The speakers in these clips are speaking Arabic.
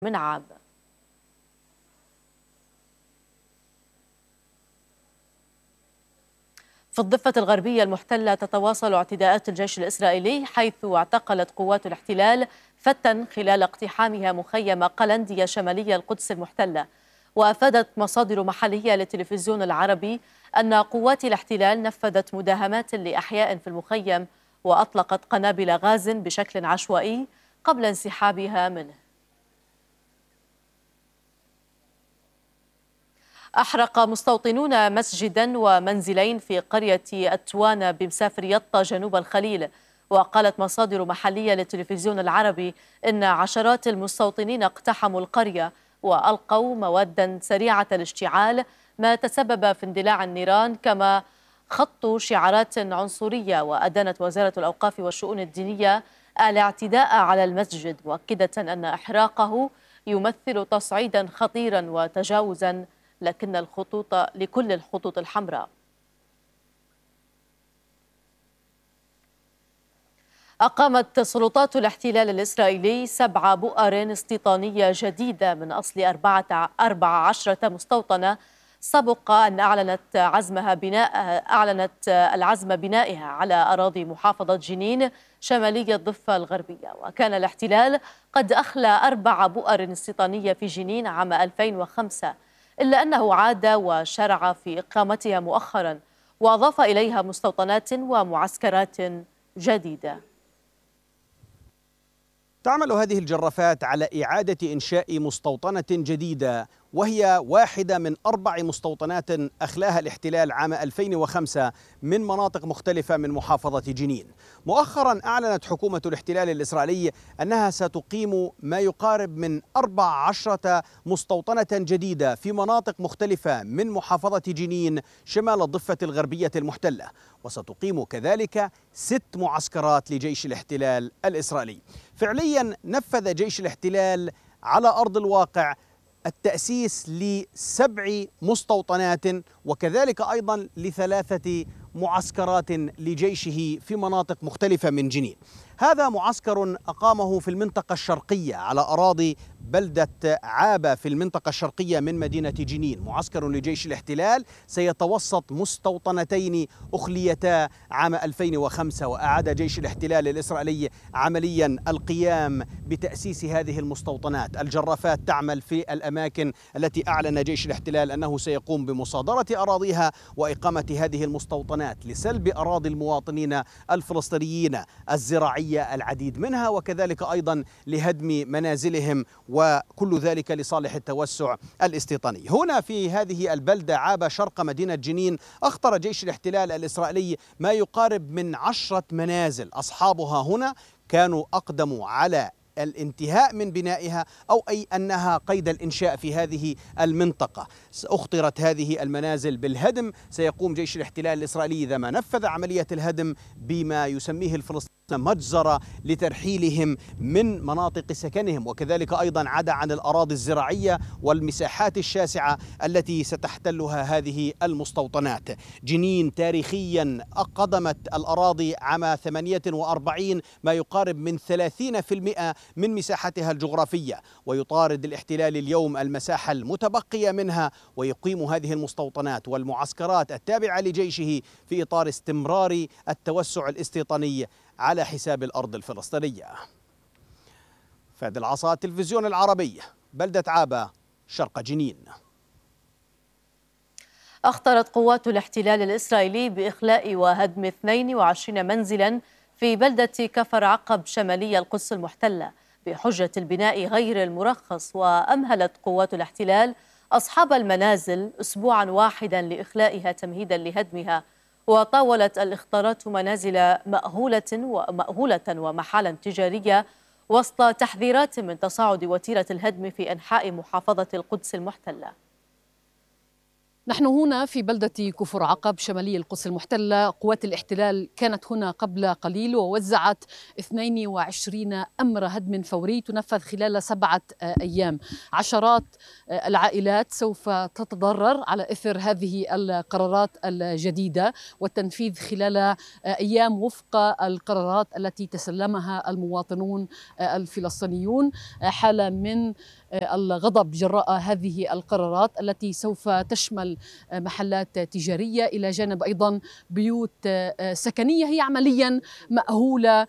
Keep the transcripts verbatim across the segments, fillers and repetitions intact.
من عام. في الضفة الغربية المحتلة تتواصل اعتداءات الجيش الإسرائيلي، حيث اعتقلت قوات الاحتلال فتى خلال اقتحامها مخيم قلندية شمالية القدس المحتلة. وأفادت مصادر محلية للتلفزيون العربي أن قوات الاحتلال نفذت مداهمات لأحياء في المخيم وأطلقت قنابل غاز بشكل عشوائي قبل انسحابها منه. أحرق مستوطنون مسجدا ومنزلين في قرية أتوانة بمسافر يطا جنوب الخليل. وقالت مصادر محلية للتلفزيون العربي إن عشرات المستوطنين اقتحموا القرية وألقوا مواد سريعة الاشتعال، ما تسبب في اندلاع النيران، كما خطوا شعارات عنصرية. وأدانت وزارة الأوقاف والشؤون الدينية الاعتداء على المسجد، مؤكدة أن إحراقه يمثل تصعيدا خطيرا وتجاوزا لكن الخطوط لكل الخطوط الحمراء. أقامت سلطات الاحتلال الإسرائيلي سبع بؤر استيطانية جديدة من أصل أربعة أربع عشرة مستوطنة، سبق أن أعلنت عزمها بناء أعلنت العزم بنائها على أراضي محافظة جنين شمالية الضفة الغربية. وكان الاحتلال قد أخلى أربع بؤر استيطانية في جنين عام ألفين وخمسة، إلا أنه عاد وشرع في إقامتها مؤخرا، وأضاف إليها مستوطنات ومعسكرات جديدة. تعمل هذه الجرافات على إعادة إنشاء مستوطنة جديدة، وهي واحدة من أربع مستوطنات أخلاها الاحتلال عام ألفين وخمسة من مناطق مختلفة من محافظة جنين. مؤخرا أعلنت حكومة الاحتلال الإسرائيلي أنها ستقيم ما يقارب من أربع عشرة مستوطنة جديدة في مناطق مختلفة من محافظة جنين شمال الضفة الغربية المحتلة، وستقيم كذلك ست معسكرات لجيش الاحتلال الإسرائيلي. فعليا نفذ جيش الاحتلال على أرض الواقع التأسيس لسبع مستوطنات وكذلك أيضا لثلاثة معسكرات لجيشه في مناطق مختلفة من جنين. هذا معسكر أقامه في المنطقة الشرقية على أراضي بلدة عابة في المنطقة الشرقية من مدينة جنين، معسكر لجيش الاحتلال سيتوسط مستوطنتين أخليتا عام ألفين وخمسة. وأعاد جيش الاحتلال الإسرائيلي عمليا القيام بتأسيس هذه المستوطنات. الجرافات تعمل في الأماكن التي أعلن جيش الاحتلال أنه سيقوم بمصادرة أراضيها وإقامة هذه المستوطنات لسلب أراضي المواطنين الفلسطينيين الزراعية العديد منها، وكذلك أيضا لهدم منازلهم، وكل ذلك لصالح التوسع الاستيطاني. هنا في هذه البلدة عابة شرق مدينة جنين أخطر جيش الاحتلال الإسرائيلي ما يقارب من عشرة منازل أصحابها هنا كانوا أقدموا على الانتهاء من بنائها أو أي أنها قيد الإنشاء في هذه المنطقة. أخطرت هذه المنازل بالهدم. سيقوم جيش الاحتلال الإسرائيلي إذا ما نفذ عملية الهدم بما يسميه الفلسطينيون مجزرة لترحيلهم من مناطق سكنهم، وكذلك أيضا عدا عن الأراضي الزراعية والمساحات الشاسعة التي ستحتلها هذه المستوطنات. جنين تاريخيا قدمت الأراضي عام ثمانية وأربعين ما يقارب من ثلاثين بالمئة من مساحتها الجغرافية، ويطارد الاحتلال اليوم المساحة المتبقية منها ويقيم هذه المستوطنات والمعسكرات التابعة لجيشه في إطار استمرار التوسع الاستيطاني على حساب الأرض الفلسطينية. فهد العصا، التلفزيون العربي، بلدة عابة شرق جنين. أخطرت قوات الاحتلال الإسرائيلي بإخلاء وهدم اثنين وعشرين منزلا في بلدة كفر عقب شمالية القدس المحتلة بحجة البناء غير المرخص، وأمهلت قوات الاحتلال أصحاب المنازل أسبوعا واحدا لإخلائها تمهيدا لهدمها. وطاولت الاختارات منازل مأهولة ومأهولة ومحالا تجارية وسط تحذيرات من تصاعد وتيرة الهدم في أنحاء محافظة القدس المحتلة. نحن هنا في بلدة كفر عقب شمالي القدس المحتلة. قوات الاحتلال كانت هنا قبل قليل ووزعت اثنين وعشرين أمر هدم فوري تنفذ خلال سبعة أيام. عشرات العائلات سوف تتضرر على إثر هذه القرارات الجديدة والتنفيذ خلال أيام وفق القرارات التي تسلمها المواطنون الفلسطينيون، حالة من الغضب جراء هذه القرارات التي سوف تشمل محلات تجارية إلى جانب أيضا بيوت سكنية هي عمليا مأهولة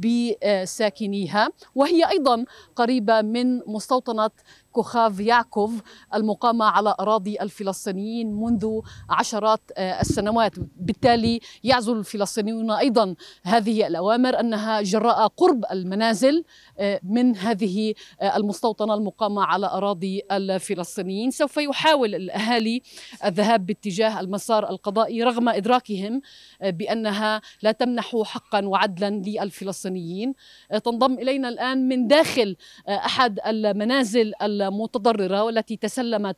بساكنيها، وهي أيضا قريبة من مستوطنة كوخاف يعكوف المقامة على أراضي الفلسطينيين منذ عشرات السنوات. بالتالي يعزل الفلسطينيون أيضا هذه الأوامر أنها جراء قرب المنازل من هذه المستوطنة المقامة على أراضي الفلسطينيين سوف يحاول الأهالي الذهاب باتجاه المسار القضائي رغم إدراكهم بأنها لا تمنح حقا وعدلا للفلسطينيين. تنضم إلينا الآن من داخل أحد المنازل المتضررة والتي تسلمت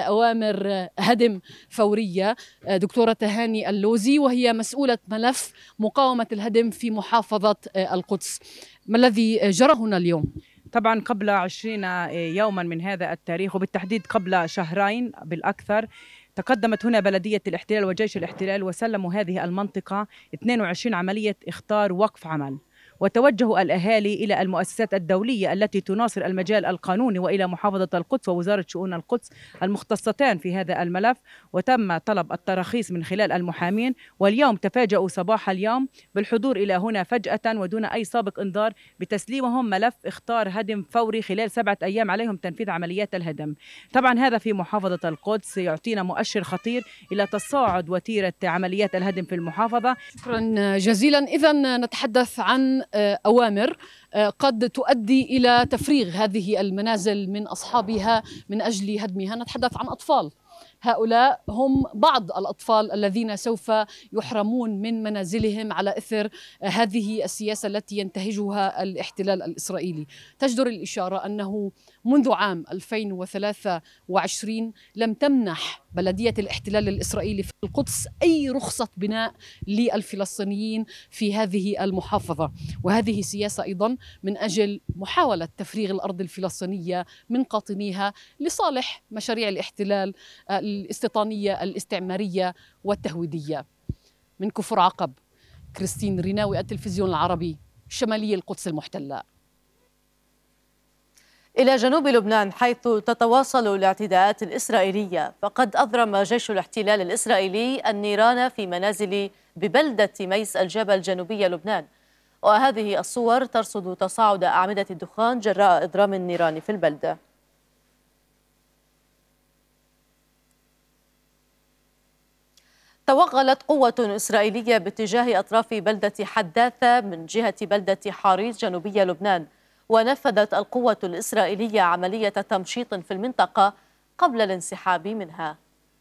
أوامر هدم فورية دكتورة تهاني اللوزي، وهي مسؤولة ملف مقاومة الهدم في محافظة القدس. ما الذي جرى هنا اليوم؟ طبعا قبل عشرين يوما من هذا التاريخ، وبالتحديد قبل شهرين بالأكثر، تقدمت هنا بلدية الاحتلال وجيش الاحتلال وسلموا هذه المنطقة اثنين وعشرين عملية إخطار وقف عمل، وتوجه الأهالي إلى المؤسسات الدولية التي تناصر المجال القانوني وإلى محافظة القدس ووزارة شؤون القدس المختصتان في هذا الملف، وتم طلب التراخيص من خلال المحامين. واليوم تفاجؤوا صباح اليوم بالحضور إلى هنا فجأة ودون أي سابق إنذار بتسليمهم ملف إخطار هدم فوري خلال سبعة أيام عليهم تنفيذ عمليات الهدم. طبعا هذا في محافظة القدس يعطينا مؤشر خطير إلى تصاعد وتيرة عمليات الهدم في المحافظة. شكرا جزيلا. إذن نتحدث عن أوامر قد تؤدي إلى تفريغ هذه المنازل من أصحابها من أجل هدمها. نتحدث عن أطفال، هؤلاء هم بعض الأطفال الذين سوف يحرمون من منازلهم على إثر هذه السياسة التي ينتهجها الاحتلال الإسرائيلي. تجدر الإشارة أنه منذ عام ألفين وثلاثة وعشرين لم تمنح بلدية الاحتلال الإسرائيلي في القدس أي رخصة بناء للفلسطينيين في هذه المحافظة، وهذه سياسة أيضا من أجل محاولة تفريغ الأرض الفلسطينية من قاطنيها لصالح مشاريع الاحتلال الاستيطانية الاستعمارية والتهويدية. من كفر عقب، كريستين ريناوي، التلفزيون العربي، شمالي القدس المحتلة. إلى جنوب لبنان حيث تتواصل الاعتداءات الإسرائيلية، فقد أضرم جيش الاحتلال الإسرائيلي النيران في منازل ببلدة ميس الجبل جنوبي لبنان، وهذه الصور ترصد تصاعد أعمدة الدخان جراء إضرام النيران في البلدة. توغلت قوة إسرائيلية باتجاه أطراف بلدة حداثة من جهة بلدة حاريث جنوبي لبنان، ونفذت القوة الإسرائيلية عملية تمشيط في المنطقة قبل الانسحاب منها.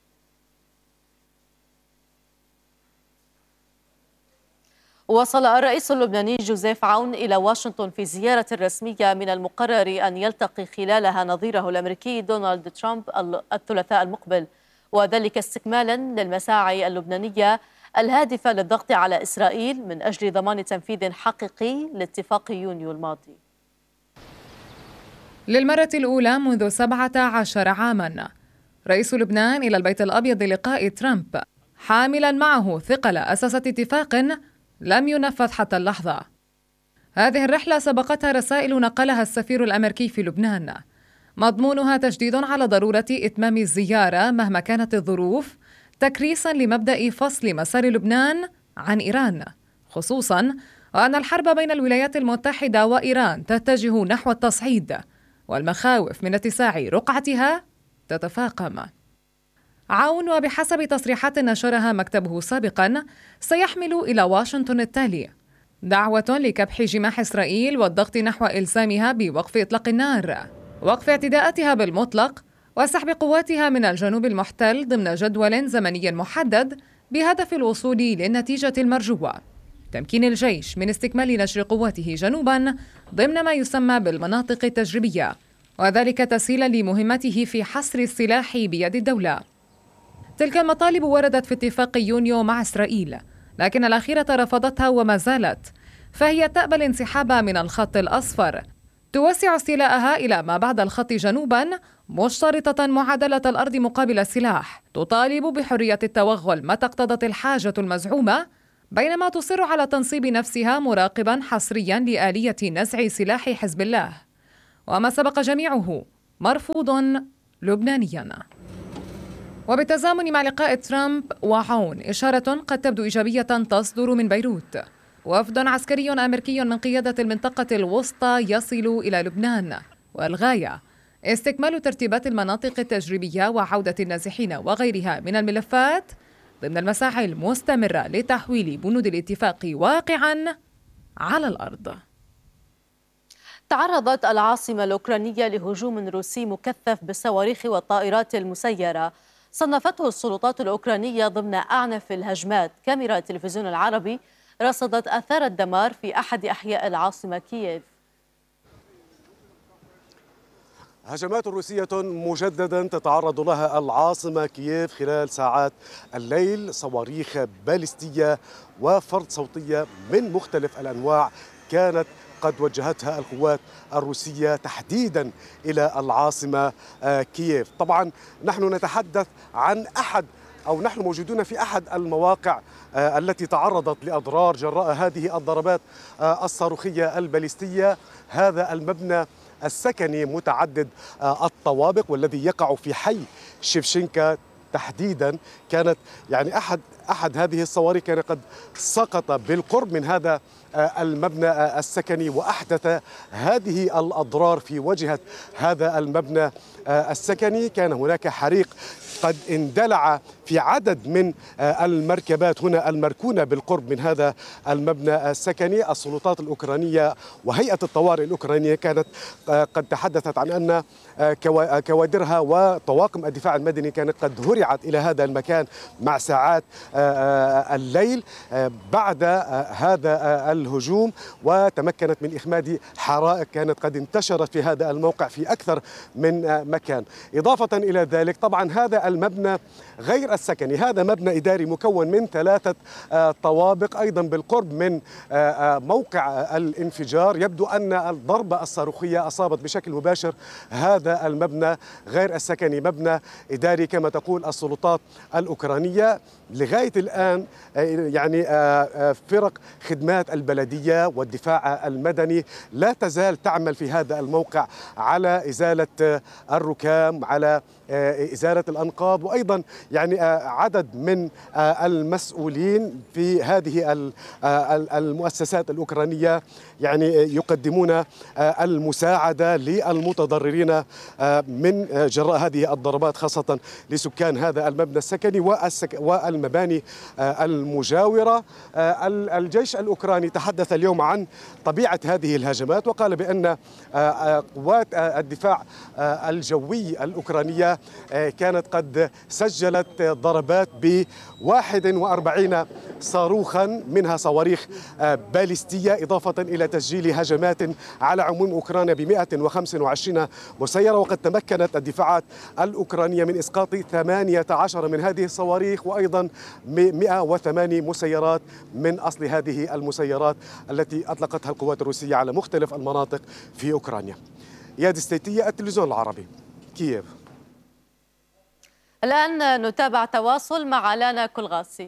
وصل الرئيس اللبناني جوزيف عون إلى واشنطن في زيارة رسمية من المقرر أن يلتقي خلالها نظيره الأمريكي دونالد ترامب الثلاثاء المقبل، وذلك استكمالا للمساعي اللبنانية الهادفة للضغط على إسرائيل من أجل ضمان تنفيذ حقيقي لاتفاق يونيو الماضي. للمرة الأولى منذ سبعة عشر عاما رئيس لبنان إلى البيت الأبيض للقاء ترامب، حاملا معه ثقل أساسة اتفاق لم ينفذ حتى اللحظة. هذه الرحلة سبقتها رسائل نقلها السفير الأمريكي في لبنان، مضمونها تشديد على ضرورة إتمام الزيارة مهما كانت الظروف، تكريسا لمبدأ فصل مسار لبنان عن إيران، خصوصا وأن الحرب بين الولايات المتحدة وإيران تتجه نحو التصعيد، والمخاوف من اتساع رقعتها تتفاقم. عون وبحسب تصريحات نشرها مكتبه سابقا سيحمل إلى واشنطن التالي: دعوة لكبح جماح إسرائيل والضغط نحو إلزامها بوقف إطلاق النار، وقف اعتداءاتها بالمطلق، وسحب قواتها من الجنوب المحتل ضمن جدول زمني محدد بهدف الوصول للنتيجة المرجوة، تمكين الجيش من استكمال نشر قواته جنوبا ضمن ما يسمى بالمناطق التجريبية، وذلك تسهيلا لمهمته في حصر السلاح بيد الدولة. تلك المطالب وردت في اتفاق يونيو مع إسرائيل، لكن الأخيرة رفضتها وما زالت، فهي تأبى الانسحاب من الخط الأصفر، توسع استيلاءها إلى ما بعد الخط جنوبا، مشترطة معادلة الأرض مقابل السلاح، تطالب بحرية التوغل متى اقتضت الحاجة المزعومة، بينما تصر على تنصيب نفسها مراقبا حصريا لآلية نزع سلاح حزب الله. وما سبق جميعه مرفوض لبنانيا. وبالتزامن مع لقاء ترامب وعون، إشارة قد تبدو إيجابية تصدر من بيروت. وفد عسكري أمريكي من قيادة المنطقة الوسطى يصل إلى لبنان، والغاية استكمال ترتيبات المناطق التجريبية وعودة النازحين وغيرها من الملفات ضمن المساعي المستمرة لتحويل بنود الاتفاق واقعاً على الأرض. تعرضت العاصمة الأوكرانية لهجوم روسي مكثف بالصواريخ والطائرات المسيرة، صنفته السلطات الأوكرانية ضمن أعنف الهجمات. كاميرا التلفزيون العربي رصدت آثار الدمار في أحد أحياء العاصمة كييف. هجمات روسية مجددا تتعرض لها العاصمة كييف خلال ساعات الليل، صواريخ باليستية وفرد صوتية من مختلف الأنواع كانت قد وجهتها القوات الروسية تحديدا إلى العاصمة كييف. طبعا نحن نتحدث عن أحد أو نحن موجودون في أحد المواقع التي تعرضت لأضرار جراء هذه الضربات الصاروخية الباليستية. هذا المبنى السكني متعدد الطوابق والذي يقع في حي شيفشينكا تحديدا، كانت يعني أحد أحد هذه الصواريخ كان قد سقط بالقرب من هذا المبنى السكني وأحدث هذه الأضرار في واجهة هذا المبنى السكني. كان هناك حريق قد اندلع في عدد من المركبات هنا المركونة بالقرب من هذا المبنى السكني. السلطات الأوكرانية وهيئة الطوارئ الأوكرانية كانت قد تحدثت عن أن كوادرها وطواقم الدفاع المدني كانت قد هرعت إلى هذا المكان مع ساعات الليل بعد هذا الهجوم، وتمكنت من إخماد حرائق كانت قد انتشرت في هذا الموقع في أكثر من مكان. إضافة إلى ذلك طبعا هذا المبنى غير السكني، هذا مبنى إداري مكون من ثلاثة طوابق أيضا بالقرب من موقع الانفجار. يبدو أن الضربة الصاروخية أصابت بشكل مباشر هذا المبنى غير السكني، مبنى إداري كما تقول السلطات الأوكرانية. لغاية الآن يعني فرق خدمات البلدية والدفاع المدني لا تزال تعمل في هذا الموقع على إزالة الركام، على إزالة الأنقاض، وأيضا يعني عدد من المسؤولين في هذه المؤسسات الأوكرانية يعني يقدمون المساعدة للمتضررين من جراء هذه الضربات، خاصة لسكان هذا المبنى السكني والمباني المجاورة. الجيش الأوكراني تحدث اليوم عن طبيعة هذه الهجمات وقال بأن قوات الدفاع الجوي الأوكرانية كانت قد سجلت ضربات ب واحد وأربعين صاروخا منها صواريخ باليستية، إضافة إلى تسجيل هجمات على عموم أوكرانيا ب مئة وخمسة وعشرين مسيرة. وقد تمكنت الدفاعات الأوكرانية من إسقاط ثمانية عشر من هذه الصواريخ، وأيضا مئة وثمانية مسيرات من أصل هذه المسيرات التي أطلقتها القوات الروسية على مختلف المناطق في أوكرانيا. إياد ستيتية، التلفزيون العربي، كييف. الآن نتابع تواصل مع لانا كولغاسي.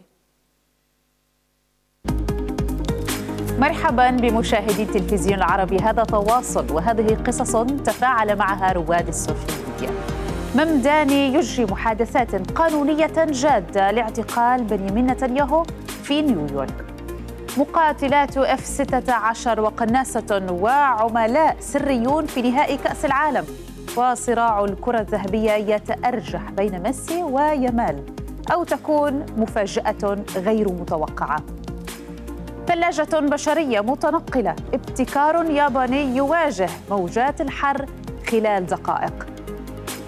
مرحبا بمشاهدي التلفزيون العربي، هذا تواصل وهذه قصص تفاعل معها رواد السوشيال ميديا. ممداني يجري محادثات قانونية جادة لاعتقال بنيامين نتنياهو في نيويورك. مقاتلات اف ستة عشر وقناصة وعملاء سريون في نهائي كأس العالم. وصراع الكرة الذهبية يتأرجح بين ميسي ويامال، أو تكون مفاجأة غير متوقعة. ثلاجة بشرية متنقلة، ابتكار ياباني يواجه موجات الحر خلال دقائق.